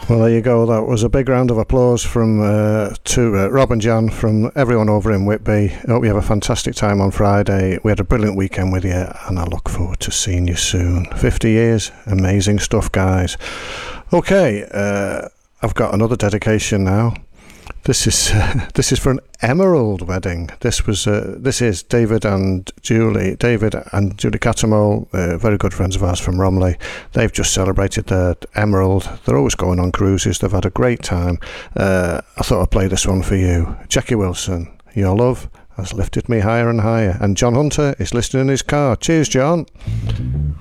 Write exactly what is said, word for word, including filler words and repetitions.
Well, there you go. That was a big round of applause from uh, to uh, Rob and Jan, from everyone over in Whitby. I hope you have a fantastic time on Friday. We had a brilliant weekend with you, and I look forward to seeing you soon. fifty years, amazing stuff, guys. Okay, uh, I've got another dedication now. This is uh, this is for an emerald wedding. This was uh, this is David and Julie. David and Julie Cattermole, uh, very good friends of ours from Romley. They've just celebrated their emerald. They're always going on cruises. They've had a great time. Uh, I thought I'd play this one for you. Jackie Wilson, your love has lifted me higher and higher. And John Hunter is listening in his car. Cheers, John.